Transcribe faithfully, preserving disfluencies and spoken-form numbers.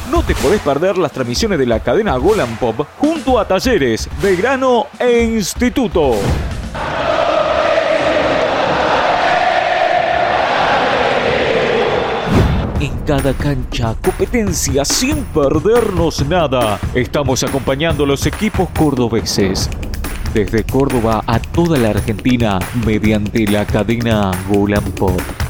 No te podés perder las transmisiones de la cadena Golan Pop junto a Talleres, Belgrano e Instituto. En cada cancha, competencia sin perdernos nada. Estamos acompañando a los equipos cordobeses. Desde Córdoba a toda la Argentina, mediante la cadena Golan Pop.